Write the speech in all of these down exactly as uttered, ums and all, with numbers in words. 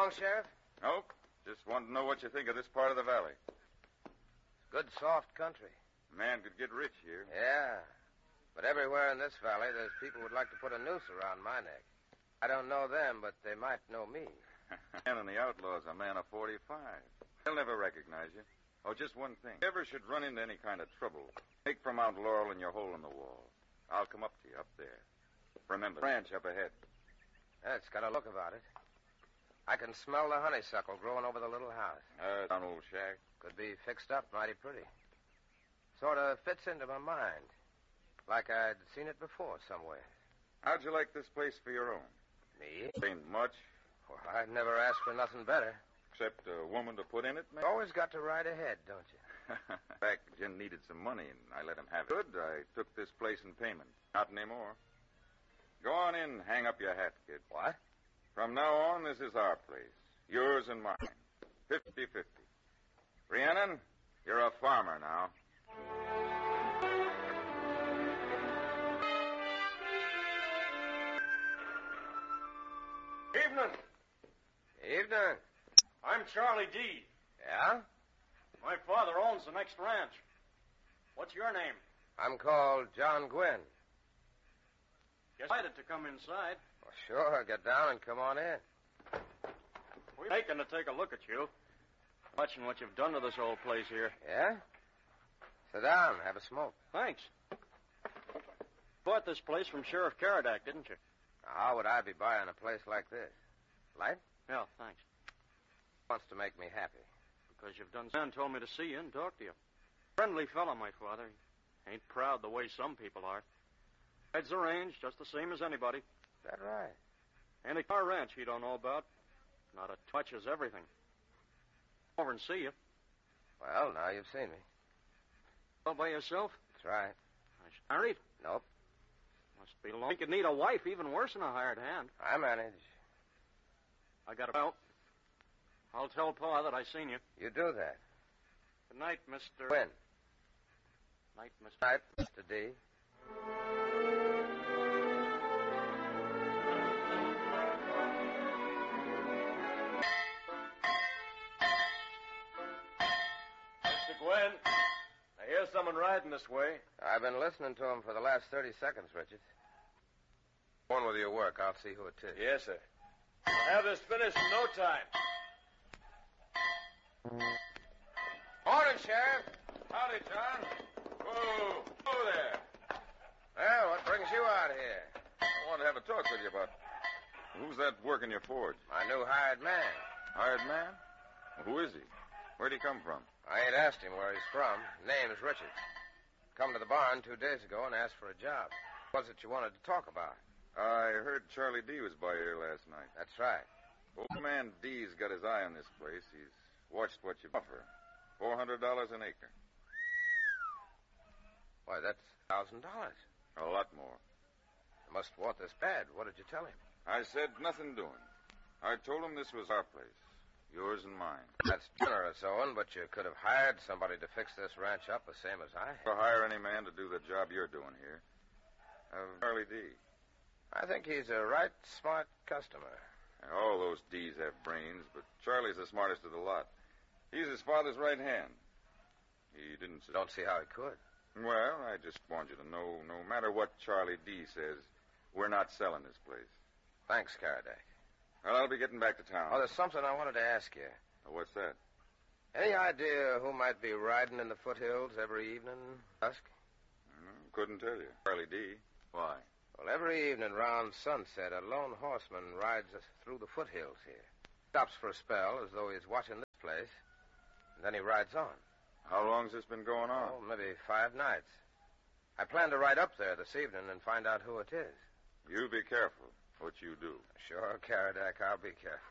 wrong, Sheriff? Nope. Just wanted to know what you think of this part of the valley. Good, soft country. A man could get rich here. Yeah. But everywhere in this valley, there's people who'd like to put a noose around my neck. I don't know them, but they might know me. Man and the outlaw's a man of forty-five. They'll never recognize you. Oh, just one thing. If you ever should run into any kind of trouble, take for Mount Laurel and your hole in the wall. I'll come up to you up there. Remember, the ranch up ahead. Yeah, it's got a look about it. I can smell the honeysuckle growing over the little house. Uh, an old shack. Could be fixed up mighty pretty. Sort of fits into my mind. Like I'd seen it before somewhere. How'd you like this place for your own? Me? Ain't much. Well, I'd never asked for nothing better. Except a woman to put in it, man. Always got to ride ahead, don't you? In fact, Jim needed some money, and I let him have it. Good, I took this place in payment. Not anymore. Go on in, hang up your hat, kid. What? From now on, this is our place. Yours and mine. Fifty-fifty. Rhiannon, you're a farmer now. Evening. Evening. I'm Charlie D. Yeah? My father owns the next ranch. What's your name? I'm called John Gwynn. Guess I decided to come inside. Well, sure. Get down and come on in. We're taking to take a look at you. Watching what you've done to this old place here. Yeah? Sit down. Have a smoke. Thanks. Bought this place from Sheriff Caradak, didn't you? How would I be buying a place like this? Light? Yeah, thanks. Wants to make me happy. Because you've done... Man told me to see you and talk to you. Friendly fellow, my father. Ain't proud the way some people are. Rides the range just the same as anybody. Is that right? Any car ranch he don't know about. Not a touches everything. Over and see you. Well, now you've seen me. All by yourself? That's right. I should married? Nope. Must be long. You could need a wife even worse than a hired hand. I manage. I got a belt. I'll tell Pa that I seen you. You do that. Good night, Mister When? Night, Mister Night, Mister D. Mister Gwen, I hear someone riding this way. I've been listening to him for the last thirty seconds, Richard. Go on with your work. I'll see who it is. Yes, sir. I'll have this finished in no time. Morning, Sheriff. Howdy, John. Whoa. Whoa there. Well, what brings you out here? I want to have a talk with you about... Who's that working your forge? My new hired man. Hired man? Who is he? Where'd he come from? I ain't asked him where he's from. Name's Richard. Come to the barn two days ago and asked for a job. What was it you wanted to talk about? I heard Charlie D was by here last night. That's right. Old man D's got his eye on this place. He's watched what you offer. Four hundred dollars an acre. Why, that's a thousand dollars. A lot more. You must want this bad. What did you tell him? I said nothing doing. I told him this was our place. Yours and mine. That's generous, Owen, but you could have hired somebody to fix this ranch up the same as I have. I'll hire any man to do the job you're doing here. Uh, Charlie D. I think he's a right smart customer. All those D's have brains, but Charlie's the smartest of the lot. He's his father's right hand. He didn't say... Don't see how he could. Well, I just want you to know, no matter what Charlie D says, we're not selling this place. Thanks, Caradak. Well, I'll be getting back to town. Oh, there's something I wanted to ask you. Oh, what's that? Any idea who might be riding in the foothills every evening, dusk? Mm, couldn't tell you. Charlie D. Why? Well, every evening round sunset, a lone horseman rides through the foothills here. Stops for a spell as though he's watching this place, and then he rides on. How long's this been going on? Oh, maybe five nights. I plan to ride up there this evening and find out who it is. You be careful what you do. Sure, Caradak, I'll be careful.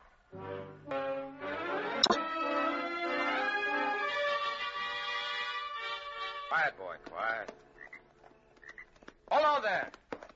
Quiet, boy, quiet. Hold on there.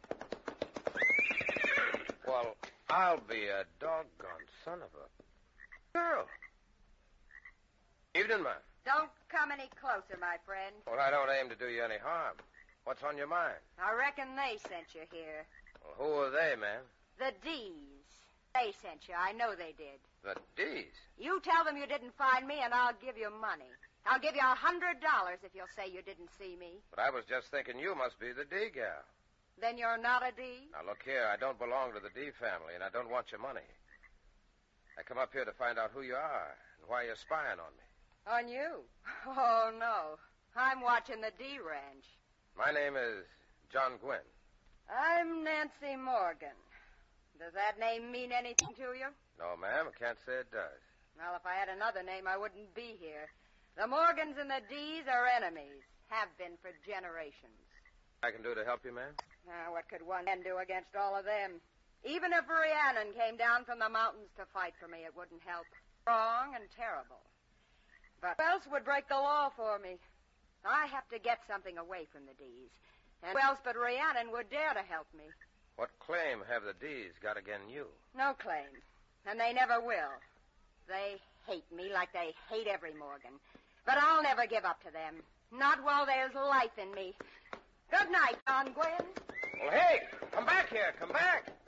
Well, I'll be a doggone son of a girl. Evening, ma'am. Don't come any closer, my friend. Well, I don't aim to do you any harm. What's on your mind? I reckon they sent you here. Well, who are they, ma'am? The D's. They They sent you. I know they did. The D's? You tell them you didn't find me, and I'll give you money. I'll give you a hundred dollars if you'll say you didn't see me. But I was just thinking you must be the D gal. Then you're not a D? Now, look here. I don't belong to the D family, and I don't want your money. I come up here to find out who you are and why you're spying on me. On you? Oh, no. I'm watching the D ranch. My name is John Gwynn. I'm Nancy Morgan. Does that name mean anything to you? No, ma'am. I can't say it does. Well, if I had another name, I wouldn't be here. The Morgans and the D's are enemies. Have been for generations. I can do to help you, ma'am? Now, what could one man do against all of them? Even if Rhiannon came down from the mountains to fight for me, it wouldn't help. Wrong and terrible. But who else would break the law for me? I have to get something away from the D's. And who else but Rhiannon would dare to help me? What claim have the D's got against you? No claim. And they never will. They hate me like they hate every Morgan. But I'll never give up to them. Not while there's life in me. Good night, John Gwynn. Well, hey, come back here. Come back.